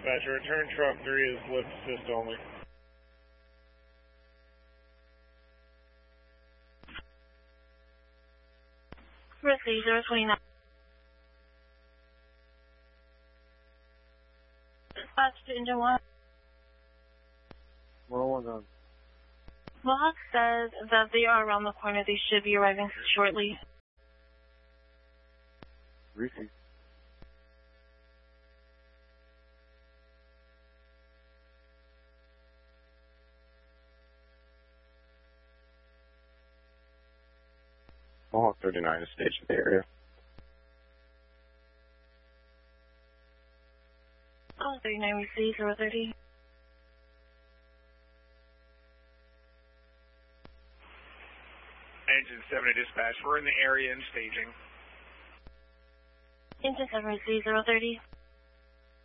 dispatcher. Return truck 3 is lift assist only. Receive 029. Dispatch to engine 1. Well done. Mohawk says that they are around the corner. They should be arriving shortly. Receive. Mohawk 39 is staged in the area. Oh, 39 receive 030. Engine 70 dispatch. We're in the area and staging. Engine 7 receive 030.